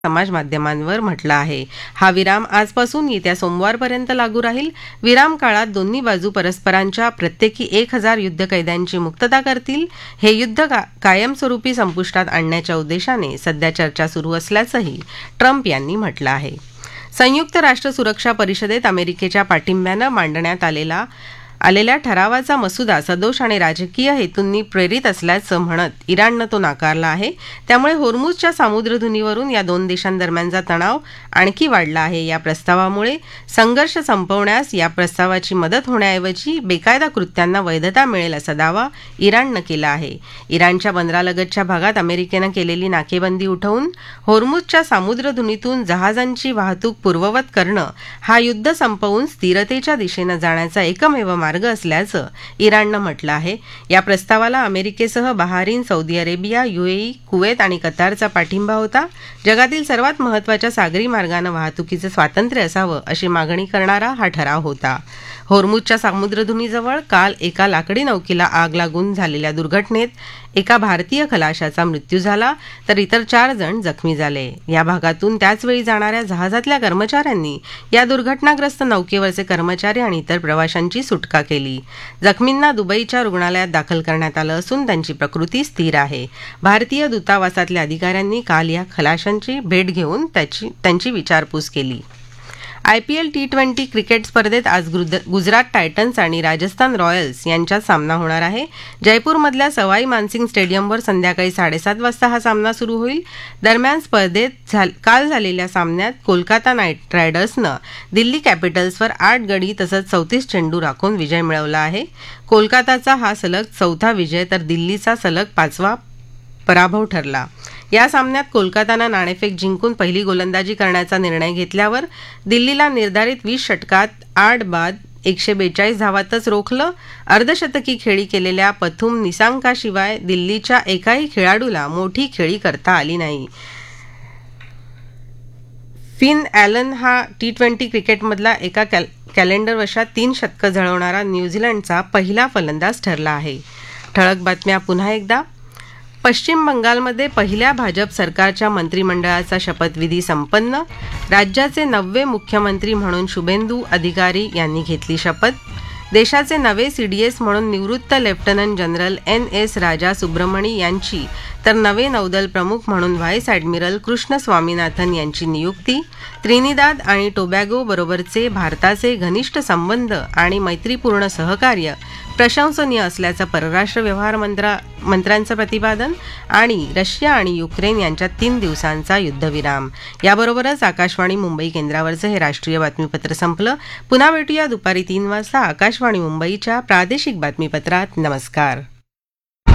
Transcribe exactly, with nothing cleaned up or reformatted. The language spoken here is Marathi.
समाज माध्यमांवर म्हटलं आहे. हा विराम आजपासून येत्या सोमवारपर्यंत लागू राहील. विराम काळात दोन्ही बाजू परस्परांच्या प्रत्येकी एक हजार युद्धकैद्यांची मुक्तता करतील. हे युद्ध का कायमस्वरूपी संपुष्टात आणण्याच्या उद्देशाने सध्या चर्चा सुरू असल्याचंही ट्रम्प यांनी म्हटलं आहे. संयुक्त राष्ट्र सुरक्षा परिषदेत अमेरिकेच्या पाठिंब्यानं मांडण्यात आलेला आलेल्या ठरावाचा मसुदा सदोष आणि राजकीय हेतूंनी प्रेरित असल्याचं म्हणत इराणनं तो नाकारला आहे. त्यामुळे होर्मुझच्या सामुद्रधुनीवरून या दोन देशांदरम्यानचा तणाव आणखी वाढला आहे. या प्रस्तावामुळे संघर्ष संपवण्यास या प्रस्तावाची मदत होण्याऐवजी बेकायदा कृत्यांना वैधता मिळेल असा दावा इराणनं केला आहे. इराणच्या बंदरालगतच्या भागात अमेरिकेनं केलेली नाकेबंदी उठवून होर्मुझच्या सामुद्रधुनीतून जहाजांची वाहतूक पूर्ववत करणं हा युद्ध संपवून स्थिरतेच्या दिशेनं जाण्याचा एकमेव मार्ग असल्याचं इराणनं म्हटलं आहे. या प्रस्तावाला अमेरिकेसह Bahrain, Saudi Arabia, UAE, Kuwait आणि कतारचा पाठिंबा होता. जगातील सर्वात महत्त्वाच्या सागरी मार्गानं वाहतुकीचं स्वातंत्र्य असावं अशी मागणी करणारा हा ठराव होता. होर्मुझच्या सामुद्रधुनीजवळ काल एका लाकडी नौकेला आग लागून झालेल्या दुर्घटनेत एका भारतीय खलाशाचा मृत्यू झाला तर इतर चार जण जखमी झाले. या भागातून त्याचवेळी जाणाऱ्या जहाजातल्या कर्मचाऱ्यांनी या दुर्घटनाग्रस्त नौकेवरचे कर्मचारी आणि इतर प्रवाशांची सुटका केली. जखमींना दुबईच्या रुग्णालयात दाखल करण्यात आलं असून त्यांची प्रकृती स्थिर आहे. भारतीय दूतावासातल्या अधिकाऱ्यांनी काल या खलाशांची भेट घेऊन त्याची त्यांची विचारपूस केली. आयपीएल टी ट्वेंटी क्रिकेट स्पर्धेत आज गुजरात टायटन्स आणि राजस्थान रॉयल्स यांच्यात सामना होणार आहे. जयपूरमधल्या सवाई मानसिंग स्टेडियमवर संध्याकाळी साडेसात वाजता हा सामना सुरू होईल. दरम्यान स्पर्धेत काल झालेल्या सामन्यात कोलकाता नाईट रायडर्सनं दिल्ली कॅपिटल्सवर आठ गडी तसंच चौतीस चेंडू राखून विजय मिळवला आहे. कोलकाताचा हा सलग चौथा विजय तर दिल्लीचा सलग पाचवा पराभव ठरला. या सामन्यात कोलकातानं नाणेफेक जिंकून पहिली गोलंदाजी करण्याचा निर्णय घेतल्यावर दिल्लीला निर्धारित वीस षटकात आठ बाद एकशे बेचाळीस धावातच रोखलं. अर्धशतकी खेळी केलेल्या पथुम निसांकाशिवाय दिल्लीच्या एकाही खेळाडूला मोठी खेळी करता आली नाही. फिन ॲलन हा टी ट्वेंटी क्रिकेटमधला एका कॅल कॅलेंडर वर्षात तीन शतकं झळवणारा न्यूझीलंडचा पहिला फलंदाज ठरला आहे. ठळक बातम्या पुन्हा एकदा. पश्चिम बंगालमध्ये पहिल्या भाजप सरकारच्या मंत्रिमंडळाचा शपथविधी संपन्न. राज्याचे नववे मुख्यमंत्री म्हणून शुभेंदू अधिकारी यांनी घेतली शपथ. देशाचे नवे सीडीएस म्हणून निवृत्त लेफ्टनंट जनरल एन एस राजा सुब्रमणी यांची तर नवे नौदल प्रमुख म्हणून व्हाईस ॲडमिरल कृष्ण स्वामीनाथन यांची नियुक्ती. त्रिनिदाद आणि टोबॅगो बरोबरचे भारताचे घनिष्ठ संबंध आणि मैत्रीपूर्ण सहकार्य प्रशंसनीय असल्याचं परराष्ट्र व्यवहार मंत्रा मंत्र्यांचं प्रतिपादन. आणि रशिया आणि युक्रेन यांच्यात तीन दिवसांचा युद्धविराम. याबरोबरच आकाशवाणी मुंबई केंद्रावरचं हे राष्ट्रीय बातमीपत्र संपलं. पुन्हा भेटूया दुपारी तीन वाजता आकाशवाणी मुंबईच्या प्रादेशिक बातमीपत्रात. नमस्कार.